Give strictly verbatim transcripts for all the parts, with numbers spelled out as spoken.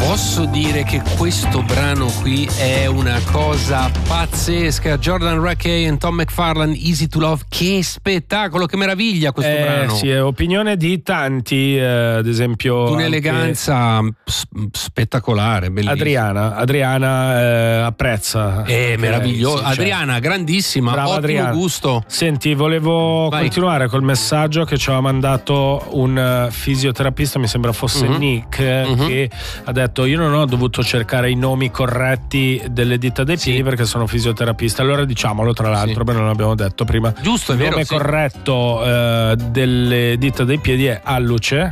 Posso dire che questo brano qui è una cosa pazzesca. Jordan Rakey e Tom McFarlane, Easy to Love. Che spettacolo, che meraviglia questo eh, brano. Sì, è opinione di tanti, eh, ad esempio un'eleganza anche... spettacolare, bellissima. Adriana, Adriana eh, apprezza. È meraviglioso. Sì, Adriana, cioè. grandissima, Brava ottimo Adriana. gusto. Senti, volevo Vai. continuare col messaggio che ci aveva mandato un fisioterapista, mi sembra fosse mm-hmm. Nick, mm-hmm. che ha detto: io non ho dovuto cercare i nomi corretti delle dita dei piedi, sì, perché sono fisioterapista. Allora diciamolo, tra l'altro, sì, non l'abbiamo detto prima. Giusto, è il vero. nome sì. corretto eh, delle dita dei piedi è alluce,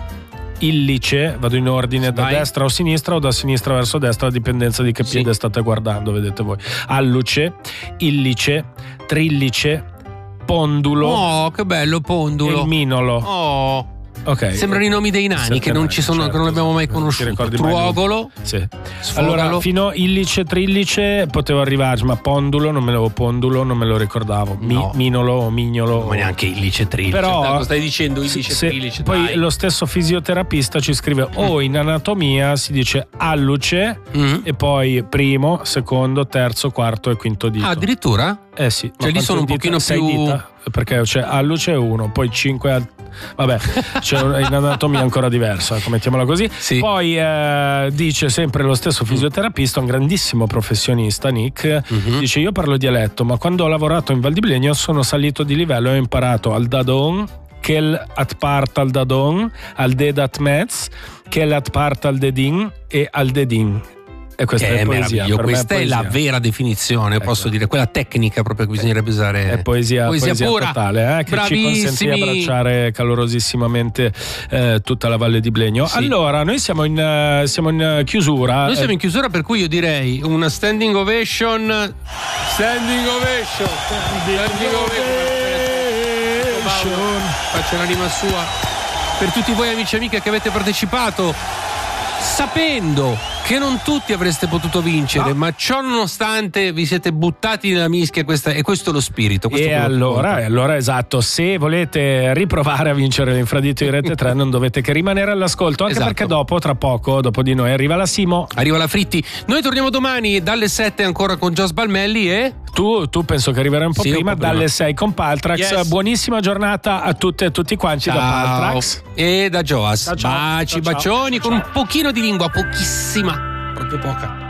illice, vado in ordine da Vai. destra o sinistra o da sinistra verso destra, a dipendenza di che sì. piede state guardando, vedete voi. Alluce, illice, trillice, pondulo. Oh, che bello, pondulo. Il minolo. Oh. Ok. Sembrano i nomi dei nani che non ci sono, certo, che non abbiamo mai conosciuto. Truogolo. Sì. Sfogalo. Allora, fino illice, trillice potevo arrivarci, ma pondulo non me lo pondulo non me lo ricordavo. Mi, no. Minolo o mignolo. Ma neanche illice, trillice. Però Tanto stai dicendo illice, se, trillice. Poi dai. lo stesso fisioterapista ci scrive: o oh, in anatomia si dice alluce, mm-hmm, e poi primo, secondo, terzo, quarto e quinto dito. Ah, addirittura? Eh sì. Cioè lì sono un dita? pochino Sei più dita, perché c'è alluce uno, poi cinque al... vabbè, c'è in anatomia ancora diversa, mettiamola così. Sì. Poi eh, dice sempre lo stesso fisioterapista, un grandissimo professionista, Nick, mm-hmm, dice: io parlo dialetto, ma quando ho lavorato in Val di Blegno sono salito di livello e ho imparato al dadon, quel at part al dadon, al dedat mezz, quel at part al dedin e al dedin. E questa è, è poesia, meraviglioso, questa è, è la vera definizione, ecco, posso dire, quella tecnica proprio che bisognerebbe usare. È poesia, poesia, poesia pura, totale, eh, che bravissimi, ci consente di abbracciare calorosissimamente eh, tutta la Valle di Blegno. Sì. Allora, noi siamo in, uh, siamo in chiusura. Noi siamo in chiusura, per cui io direi una standing ovation. Standing ovation. Standing, standing ovation. ovation. Faccio l'anima sua per tutti voi amici e amiche che avete partecipato, sapendo che non tutti avreste potuto vincere, no, ma ciò nonostante vi siete buttati nella mischia, questa, e questo è lo spirito. E allora, allora, esatto, se volete riprovare a vincere l'infradito di Rete tre non dovete che rimanere all'ascolto, anche esatto, perché dopo, tra poco, dopo di noi arriva la Simo. Arriva la Fritti. Noi torniamo domani dalle sette ancora con Gios Balmelli e... Tu, tu penso che arriverai un po' sì, prima, un po' dalle prima. sei con Paltrax. Yes. Buonissima giornata a tutte e tutti quanti. Ciao. Da Paltrax e da Joas. Ciao, ciao. Baci, ciao, bacioni, ciao. Con un pochino di lingua, pochissima, proprio poca.